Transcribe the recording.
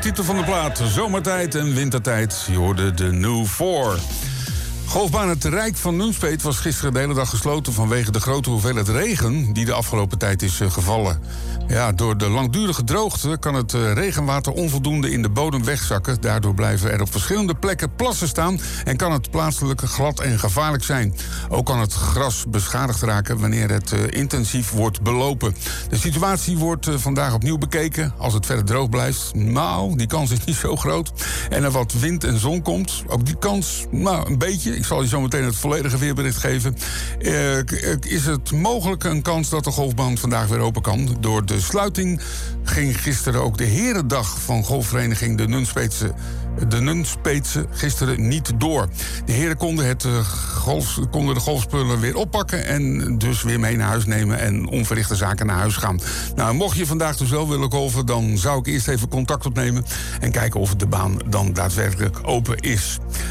titel van de plaat. Zomertijd en wintertijd. Je hoorde de New 4. Golfbaan Het Rijk van Nunspeet was gisteren de hele dag gesloten vanwege de grote hoeveelheid regen die de afgelopen tijd is gevallen. Ja, door de langdurige droogte kan het regenwater onvoldoende in de bodem wegzakken. Daardoor blijven er op verschillende plekken plassen staan en kan het plaatselijk glad en gevaarlijk zijn. Ook kan het gras beschadigd raken wanneer het intensief wordt belopen. De situatie wordt vandaag opnieuw bekeken. Als het verder droog blijft, nou, die kans is niet zo groot. En er wat wind en zon komt, ook die kans, nou, een beetje. Ik zal je zo meteen het volledige weerbericht geven. Is het mogelijk een kans dat de golfbaan vandaag weer open kan? Door de sluiting ging gisteren ook de herendag van golfvereniging de Nunspeetse gisteren niet door. De heren konden de golfspullen weer oppakken en dus weer mee naar huis nemen en onverrichte zaken naar huis gaan. Nou, mocht je vandaag dus wel willen golfen, dan zou ik eerst even contact opnemen en kijken of de baan dan daadwerkelijk open is.